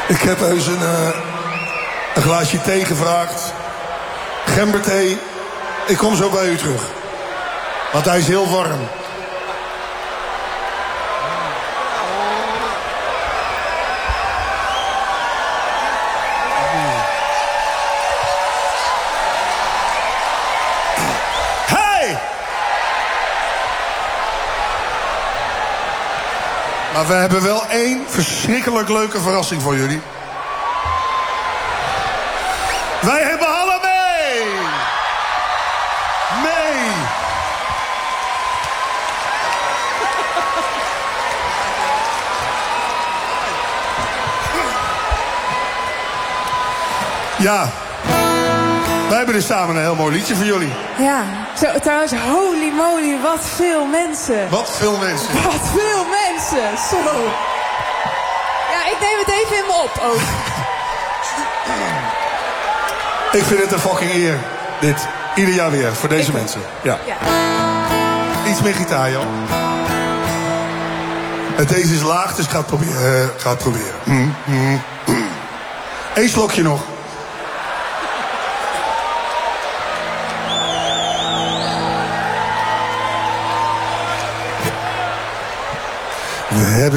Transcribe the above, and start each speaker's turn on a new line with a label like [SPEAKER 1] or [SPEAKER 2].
[SPEAKER 1] Ik heb heus een glaasje thee gevraagd. Gemberthee. Ik kom zo bij u terug. Want hij is heel warm. Hey! Maar we hebben wel één verschrikkelijk leuke verrassing voor jullie. Wij hebben Halle mee! Mee! Ja. Wij hebben dus samen een heel mooi liedje voor jullie.
[SPEAKER 2] Ja, zo, trouwens, holy moly, wat veel mensen.
[SPEAKER 1] Wat veel mensen.
[SPEAKER 2] Wat veel mensen, zo. Ja, ik neem het even in me op ook.
[SPEAKER 1] Ik vind het een fucking eer. Dit. Ieder jaar weer. Voor deze mensen. Ja. Iets meer gitaar, joh. Deze is laag, dus ga het proberen. Eén slokje nog. We hebben